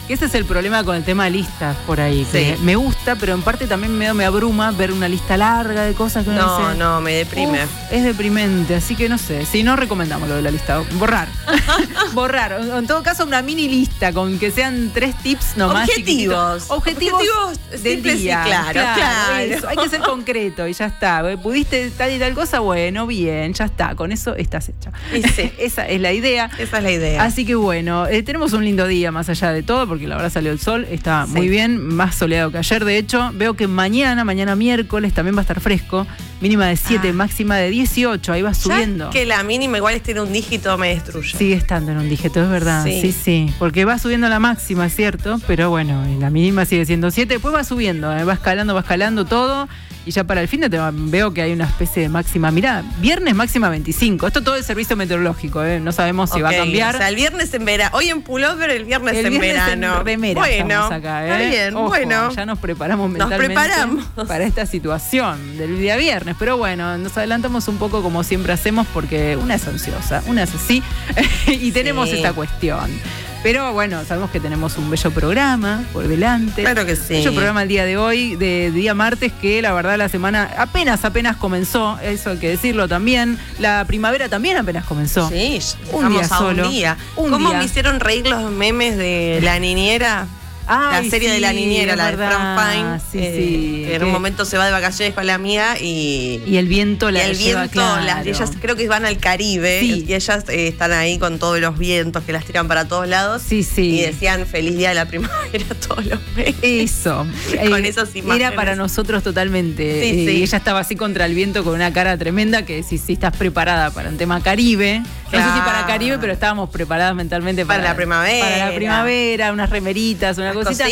Que ese es el problema con el tema de listas por ahí. Que me gusta, pero en parte también me abruma ver una lista larga de cosas que uno dice. No, me deprime. Es deprimente, así que no sé. Si no recomendamos lo de la lista. Borrar. Borrar. En todo caso, una mini lista con que sean 3 tips nomás. Objetivos simples y claro. Eso. Hay que ser concreto y ya está. ¿Pudiste tal y tal cosa? Bueno, bien, ya está. Con eso estás hecha. Sí. Esa es la idea. Así que bueno, tenemos un lindo día más allá de todo, porque la verdad salió el sol, está muy bien, más soleado que ayer. De hecho, veo que mañana miércoles, también va a estar fresco. Mínima de 7, máxima de 18, ahí va subiendo. Que la mínima igual esté en un dígito me destruye. Sigue estando en un dígito, es verdad. Sí, porque va subiendo la máxima, es cierto, pero bueno, la mínima sigue siendo 7, después va subiendo, va escalando todo. Y ya para el fin de veo que hay una especie de máxima. Mirá, viernes máxima 25. Esto todo es servicio meteorológico, no sabemos si va a cambiar. O sea, el viernes en verano. Hoy en pullover, el viernes en verano. En remera estamos acá, Está bien, Ojo, ya nos preparamos mentalmente para esta situación del día viernes. Pero bueno, nos adelantamos un poco como siempre hacemos, porque una es ansiosa, una es así, y tenemos esta cuestión. Pero bueno, sabemos que tenemos un bello programa por delante. Claro que sí. Bello programa el día de hoy, de día martes, que la verdad la semana apenas comenzó, eso hay que decirlo también. La primavera también apenas comenzó. Sí, un día solo. ¿Cómo me hicieron reír los memes de La Niñera? La serie de La Niñera, la de Fran Fine, que en un momento se va de vacaciones con la amiga y el viento lleva, claro. Ellas creo que van al Caribe y ellas están ahí con todos los vientos que las tiran para todos lados y decían feliz día de la primavera todos los meses. Eso. Con esas imágenes. Era para nosotros totalmente. Y ella estaba así contra el viento con una cara tremenda, que si estás preparada para un tema Caribe. Claro. No sé si para Caribe, pero estábamos preparadas mentalmente para la primavera. Para la primavera, unas remeritas, una cosita.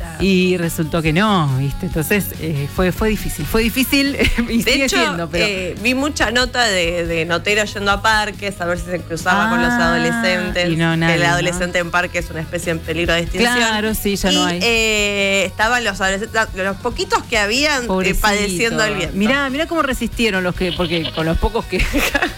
Y resultó que no, ¿viste? Entonces fue difícil y de sigue hecho, siendo. Pero vi mucha nota de noteros yendo a parques a ver si se cruzaba con los adolescentes. Y no, que el adolescente en parque es una especie en peligro de extinción. Claro, sí, ya no hay. Estaban los adolescentes, los poquitos que habían padeciendo el viento. Mirá cómo resistieron porque con los pocos que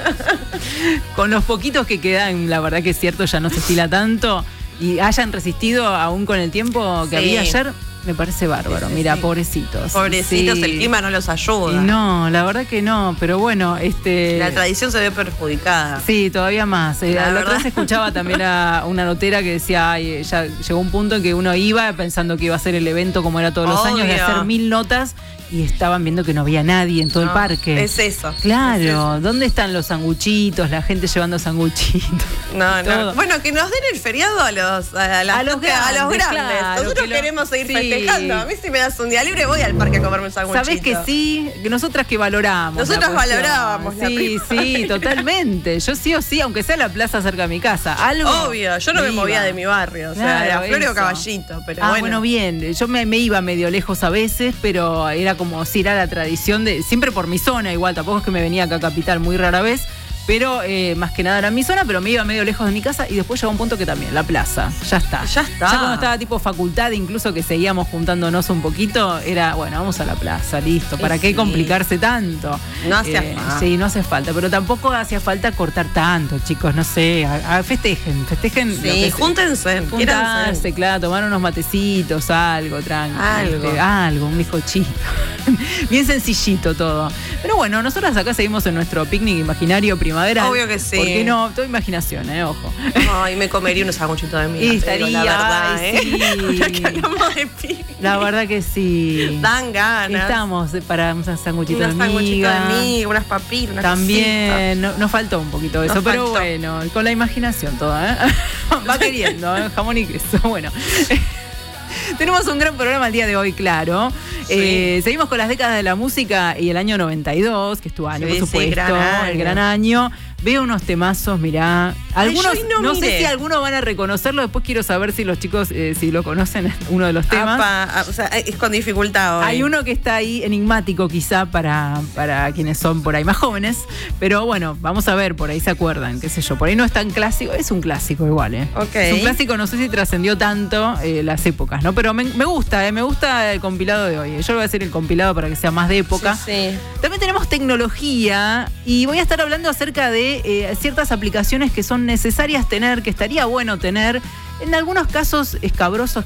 con los poquitos que quedan, la verdad que es cierto, ya no se estila tanto. Y hayan resistido aún con el tiempo que había ayer, me parece bárbaro. Mira, pobrecitos. Pobrecitos, el clima no los ayuda. Y no, la verdad que no, pero bueno, la tradición se ve perjudicada. Sí, todavía más. La otra vez escuchaba también a una notera que decía, ya llegó un punto en que uno iba pensando que iba a ser el evento como era todos los años, de hacer 1000 notas, y estaban viendo que no había nadie en todo el parque. Es eso. Claro, es eso. ¿Dónde están los sanguchitos? La gente llevando sanguchitos. No. Bueno, que nos den el feriado a los grandes. Claro, nosotros queremos seguir festejando. A mí si me das un día libre voy al parque a comerme un sanguchito. ¿Sabés que sí? Que nosotras que valoramos. Nosotras valorábamos la primavera. Sí, totalmente. Yo sí o sí, aunque sea la plaza cerca de mi casa. Algo. Obvio, yo no me movía de mi barrio. O sea, era Flores o Caballito. Pero bueno, bien. Yo me iba medio lejos a veces, pero era como si era la tradición de. Siempre por mi zona, igual. Tampoco es que me venía acá a Capital muy rara vez. Pero más que nada era mi zona, pero me iba medio lejos de mi casa y después llegó un punto que también, la plaza, ya está. Ya cuando estaba tipo facultad, incluso que seguíamos juntándonos un poquito, era, bueno, vamos a la plaza, listo. ¿Para qué complicarse tanto? No hacía falta. Sí, no hace falta, pero tampoco hacía falta cortar tanto, chicos, no sé, festejen. Sí, júntense. Juntarse, claro, tomar unos matecitos, algo, tranquilo. Algo, un bizcochito. Bien sencillito todo. Pero bueno, nosotras acá seguimos en nuestro picnic imaginario primaveral. Obvio que sí. Porque no, toda imaginación, ojo. Ay, me comería unos sanguchitos de miga. Y estaría, la verdad, sí. La verdad que sí. Dan ganas. Estamos para unos sanguchitos de miga. Unas papitas, unas también, nos faltó un poquito de eso, pero bueno, con la imaginación toda, va queriendo, jamón y queso. Bueno. Tenemos un gran programa el día de hoy, claro. Sí. Seguimos con las décadas de la música y el año 92, que estuvo por supuesto, el gran año. Veo unos temazos, mirá. Algunos, no sé si algunos van a reconocerlo. Después quiero saber si los chicos, si lo conocen, uno de los temas. O sea, es con dificultad hoy. Hay uno que está ahí enigmático quizá para quienes son por ahí más jóvenes. Pero bueno, vamos a ver, por ahí se acuerdan, qué sé yo. Por ahí no es tan clásico, es un clásico igual, Okay. Es un clásico, no sé si trascendió tanto las épocas, ¿no? Pero me gusta el compilado de hoy. Yo lo voy a hacer el compilado para que sea más de época. Sí. También tenemos tecnología y voy a estar hablando acerca de ciertas aplicaciones que son necesarias tener, que estaría bueno tener, en algunos casos escabrosos